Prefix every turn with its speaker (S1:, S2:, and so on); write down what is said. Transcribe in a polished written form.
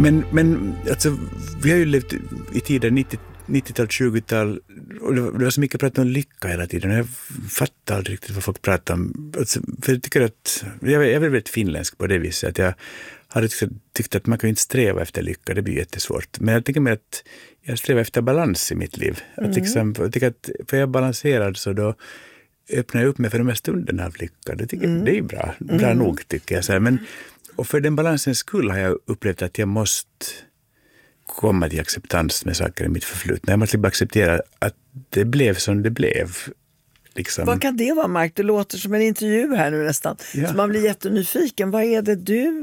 S1: Men alltså, vi har ju levt i tiden 90-tal, 20-tal och det var så mycket prat om lycka hela tiden. Jag fattar aldrig riktigt vad folk pratar om. Alltså, för jag tycker att jag är väldigt finländsk på det viset. Att jag hade tyckt att man kan inte sträva efter lycka, det blir jättesvårt. Men jag tänker mig att jag strävar efter balans i mitt liv. Att liksom, jag tycker att för jag är balanserad så då öppnar jag upp mig för de här stunderna av lycka. Det är ju bra nog tycker jag. Så här. Men, och för den balansens skull har jag upplevt att jag måste komma till acceptans med saker i mitt förflutna. Jag måste bara acceptera att det blev som det blev. Liksom.
S2: Vad kan det vara, Mark? Det låter som en intervju här nu nästan. Ja. Så man blir jättenyfiken. Vad är det du